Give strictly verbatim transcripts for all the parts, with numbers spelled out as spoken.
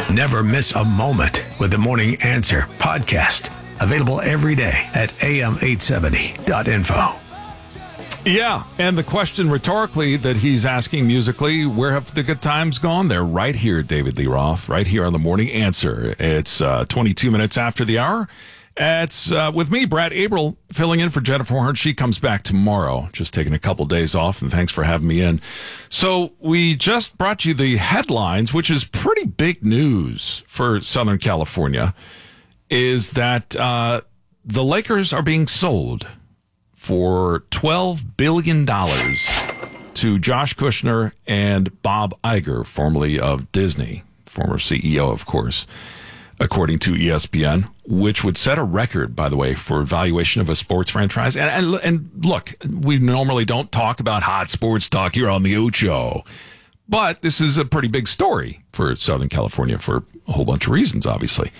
Never miss a moment with the Morning Answer podcast. Available every day at a m eight seventy dot info. Yeah, and the question rhetorically that he's asking musically, where have the good times gone? They're right here, David Lee Roth, right here on the Morning Answer. It's uh, twenty-two minutes after the hour. It's uh, with me, Brad Abril, filling in for Jennifer Horn. She comes back tomorrow, just taking a couple days off, and thanks for having me in. So we just brought you the headlines, which is pretty big news for Southern California, is that uh, the Lakers are being sold for twelve billion dollars to Josh Kushner and Bob Iger, formerly of Disney, former C E O, of course, according to E S P N, which would set a record, by the way, for valuation of a sports franchise. And, and, and look, we normally don't talk about hot sports talk here on the Ocho, but this is a pretty big story for Southern California for a whole bunch of reasons, obviously.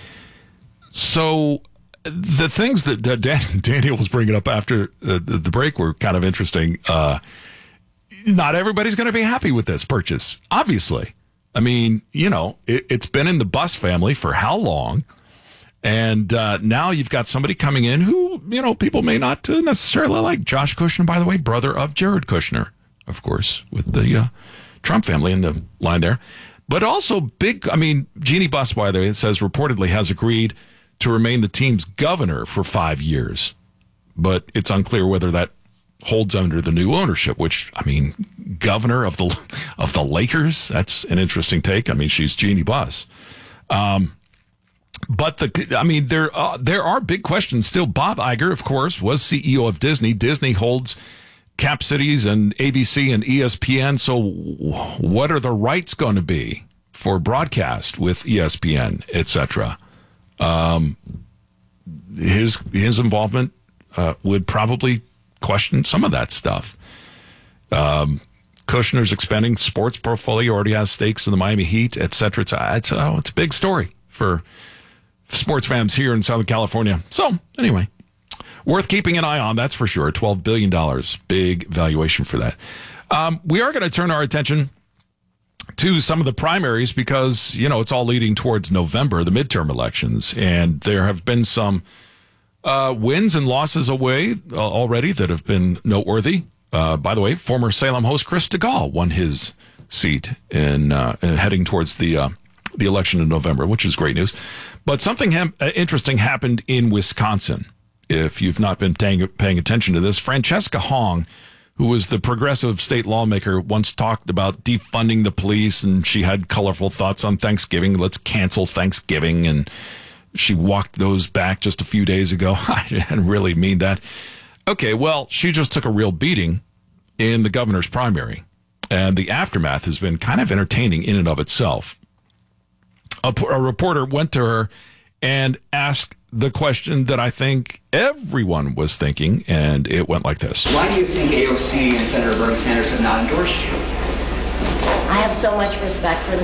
So the things that uh, Dan, Daniel was bringing up after uh, the break were kind of interesting. Uh, not everybody's going to be happy with this purchase, obviously. I mean, you know, it, it's been in the Buss family for how long? And uh, now you've got somebody coming in who, you know, people may not uh, necessarily like. Josh Kushner, by the way, brother of Jared Kushner, of course, with the uh, Trump family in the line there. But also big, I mean, Jeannie Buss, by the way, it says reportedly has agreed to remain the team's governor for five years. But it's unclear whether that holds under the new ownership, which, I mean, governor of the of the Lakers, that's an interesting take. I mean, she's Jeannie Buss. Um, but, the I mean, there, uh, there are big questions still. Bob Iger, of course, was C E O of Disney. Disney holds Cap Cities and A B C and E S P N. So what are the rights going to be for broadcast with E S P N, et cetera? Um, his his involvement uh, would probably question some of that stuff. Um, Kushner's expanding sports portfolio, already has stakes in the Miami Heat, et cetera. It's, it's, oh, it's a big story for sports fans here in Southern California. So, anyway, worth keeping an eye on, that's for sure. twelve billion dollars, big valuation for that. Um, we are going to turn our attention to some of the primaries because, you know, it's all leading towards November, the midterm elections, and there have been some uh, wins and losses away uh, already that have been noteworthy. Uh, by the way, former Salem host Chris DeGaulle won his seat in, uh, in heading towards the uh, the election in November, which is great news. But something ha- interesting happened in Wisconsin. If you've not been paying, paying attention to this, Francesca Hong, who was the progressive state lawmaker, once talked about defunding the police, and she had colorful thoughts on Thanksgiving. Let's cancel Thanksgiving. And she walked those back just a few days ago. I didn't really mean that. Okay, well, she just took a real beating in the governor's primary. And the aftermath has been kind of entertaining in and of itself. A, a reporter went to her and asked the question that I think everyone was thinking, and it went like this. Why do you think A O C and Senator Bernie Sanders have not endorsed you? I have so much respect for the